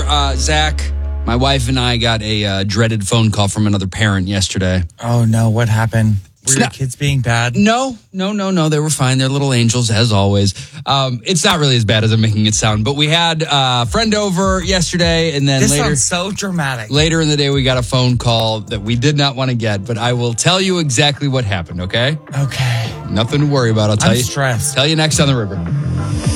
Zach, my wife and I got a dreaded phone call from another parent yesterday. Oh, no. What happened? Were your kids being bad? No. They were fine. They're little angels, as always. It's not really as bad as I'm making it sound. But we had a friend over yesterday, and then This later... sounds so dramatic. Later in the day, we got a phone call that we did not want to get, but I will tell you exactly what happened, okay? Okay. Nothing to worry about. I'll tell you. I'm stressed. Tell you next on The River.